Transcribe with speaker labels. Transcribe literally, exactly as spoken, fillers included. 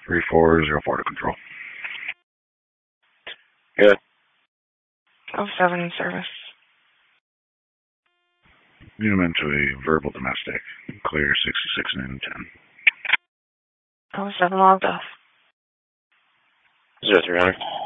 Speaker 1: three four zero four to control.
Speaker 2: Good.
Speaker 3: oh seven service.
Speaker 1: Newman to a verbal domestic. Clear sixty-six and ten.
Speaker 3: oh seven logged off.
Speaker 2: zero three hundred.